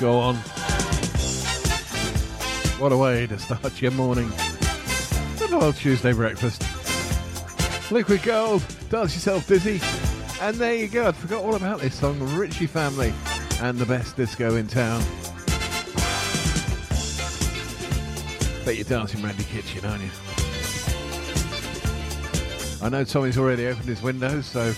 Go on. What a way to start your morning. Good old Tuesday breakfast. Liquid Gold, Dance Yourself Dizzy. And there you go. I forgot all about this song, Ritchie Family and the best disco in town. Bet you're dancing around your kitchen, aren't you? I know Tommy's already opened his windows, so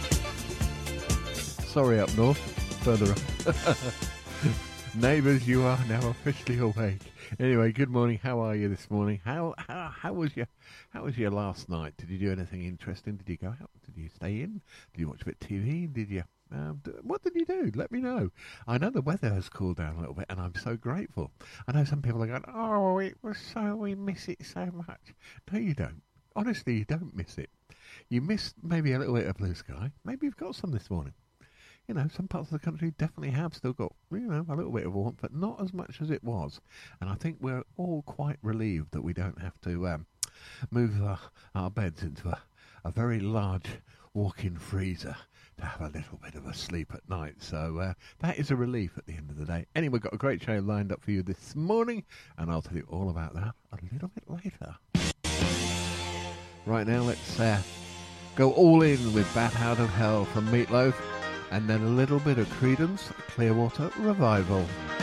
sorry up north, further up. Neighbours, you are now officially awake. Anyway, good morning. How are you this morning? How was your last night? Did you do anything interesting? Did you go out? Did you stay in? Did you watch a bit of TV? Did you? What did you do? Let me know. I know the weather has cooled down a little bit, and I'm so grateful. I know some people are going, "Oh, we miss it so much." No, you don't. Honestly, you don't miss it. You miss maybe a little bit of blue sky. Maybe you've got some this morning. You know, some parts of the country definitely have still got, a little bit of warmth, but not as much as it was. And I think we're all quite relieved that we don't have to move our beds into a very large walk-in freezer to have a little bit of a sleep at night. So that is a relief at the end of the day. Anyway, we've got a great show lined up for you this morning, and I'll tell you all about that a little bit later. Right now, let's go all in with Bat Out of Hell from Meat Loaf, and then a little bit of Creedence Clearwater Revival.